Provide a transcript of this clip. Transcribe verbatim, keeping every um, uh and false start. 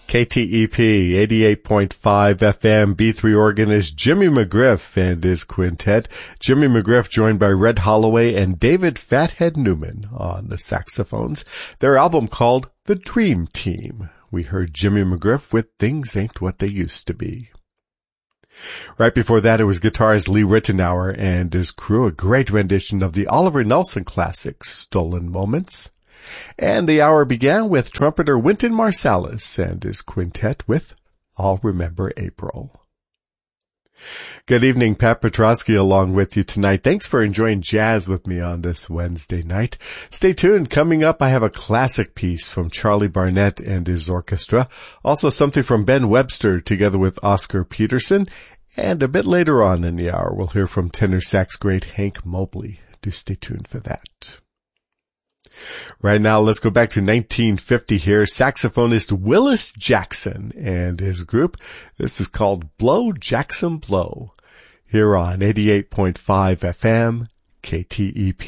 K T E P eighty-eight point five F M, B three organist Jimmy McGriff and his quintet. Jimmy McGriff joined by Red Holloway and David Fathead Newman on the saxophones. Their album called The Dream Team. We heard Jimmy McGriff with Things Ain't What They Used to Be. Right before that, it was guitarist Lee Ritenour and his crew, a great rendition of the Oliver Nelson classic, Stolen Moments. And the hour began with trumpeter Wynton Marsalis and his quintet with I'll Remember April. Good evening, Pat Petrosky along with you tonight. Thanks for enjoying jazz with me on this Wednesday night. Stay tuned. Coming up, I have a classic piece from Charlie Barnett and his orchestra. Also something from Ben Webster together with Oscar Peterson. And a bit later on in the hour, we'll hear from tenor sax great Hank Mobley. Do stay tuned for that. Right now, let's go back to nineteen fifty here. Saxophonist Willis Jackson and his group. This is called Blow Jackson Blow. Here on eighty-eight point five F M, K T E P.